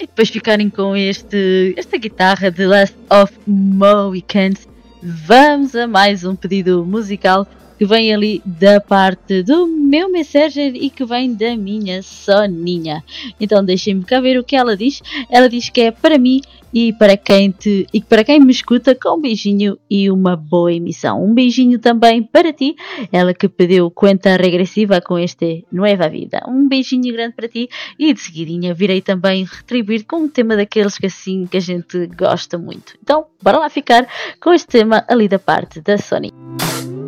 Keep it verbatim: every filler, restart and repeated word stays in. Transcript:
depois ficarem com este, esta guitarra de Last of Mohicans, vamos a mais um pedido musical que vem ali da parte do meu Messenger e que vem da minha Soninha. Então deixem-me cá ver o que ela diz. Ela diz que é para mim e para quem, te, e para quem me escuta, com um beijinho e uma boa emissão. Um beijinho também para ti, ela que pediu conta regressiva com este Nueva Vida. Um beijinho grande para ti e de seguidinha virei também retribuir com um tema daqueles que assim que a gente gosta muito. Então bora lá ficar com este tema ali da parte da Sony.